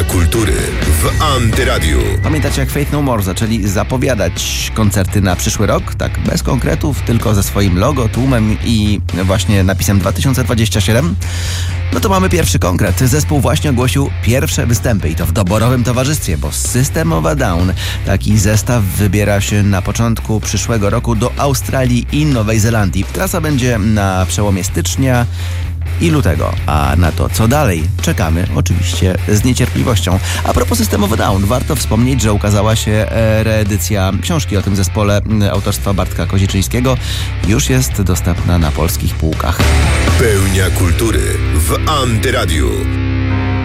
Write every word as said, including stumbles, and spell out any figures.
kultury w Antyradiu. Pamiętacie, jak Faith No More zaczęli zapowiadać koncerty na przyszły rok? Tak, bez konkretów, tylko ze swoim logo, tłumem i właśnie napisem dwa tysiące dwudziesty siódmy? No to mamy pierwszy konkret. Zespół właśnie ogłosił pierwsze występy i to w doborowym towarzystwie, bo System of a Down, taki zestaw, wybiera się na początku przyszłego roku do Australii i Nowej Zelandii. Trasa będzie na przełomie stycznia i lutego, a na to, co dalej, czekamy oczywiście z niecierpliwością. A propos System of a Down, warto wspomnieć, że ukazała się reedycja książki o tym zespole autorstwa Bartka Koziczyńskiego. Już jest dostępna na polskich półkach. Pełnia kultury w Antyradiu.